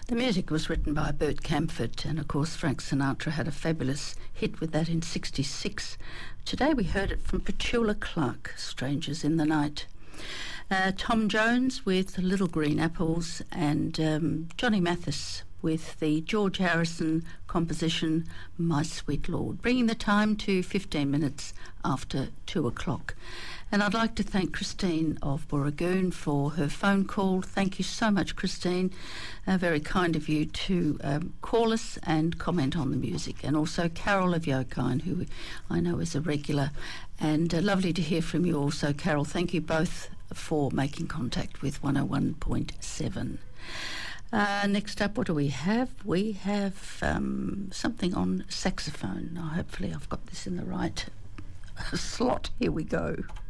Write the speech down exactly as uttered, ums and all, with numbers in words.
The music was written by Bert Camford, and of course Frank Sinatra had a fabulous hit with that in sixty-six. Today we heard it from Petula Clark, Strangers in the Night. Uh, Tom Jones with Little Green Apples, and um, Johnny Mathis with the George Harrison composition My Sweet Lord, bringing the time to fifteen minutes after two o'clock. And I'd like to thank Christine of Booragoon for her phone call. Thank you so much, Christine. Uh, very kind of you to um, call us and comment on the music. And also Carol of Yokine, who I know is a regular. And uh, lovely to hear from you also, Carol. Thank you both for making contact with one oh one point seven. Uh, next up, what do we have? We have um, something on saxophone. Now, hopefully I've got this in the right slot. Here we go.